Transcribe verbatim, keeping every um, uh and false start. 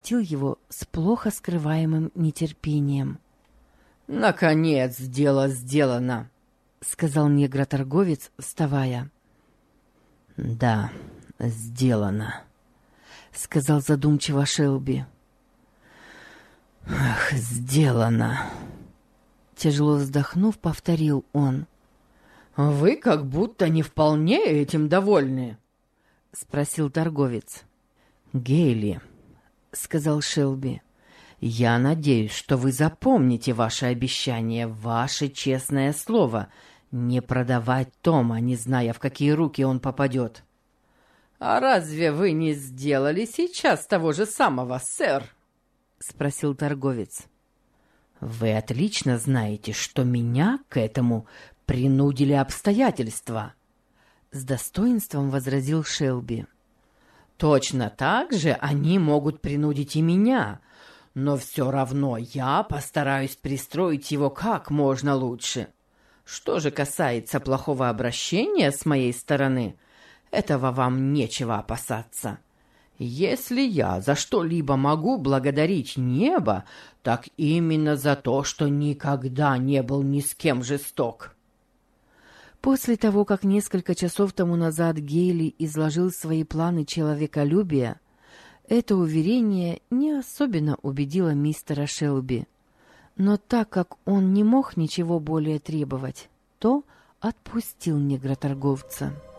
окатил его с плохо скрываемым нетерпением. «Наконец дело сделано», — сказал негроторговец, вставая. «Да, сделано», — сказал задумчиво Шелби. «Ах, сделано», — тяжело вздохнув, повторил он. «Вы как будто не вполне этим довольны», — спросил торговец. «Гейли», — сказал Шелби, — «я надеюсь, что вы запомните ваше обещание, ваше честное слово, не продавать Тома, не зная, в какие руки он попадет». «А разве вы не сделали сейчас того же самого, сэр?» — спросил торговец. «Вы отлично знаете, что меня к этому принудили обстоятельства», — с достоинством возразил Шелби. «Точно так же они могут принудить и меня, но все равно я постараюсь пристроить его как можно лучше. Что же касается плохого обращения с моей стороны, этого вам нечего опасаться. Если я за что-либо могу благодарить небо, так именно за то, что никогда не был ни с кем жесток». После того, как несколько часов тому назад Гейли изложил свои планы человеколюбия, это уверение не особенно убедило мистера Шелби. Но так как он не мог ничего более требовать, то отпустил негроторговца.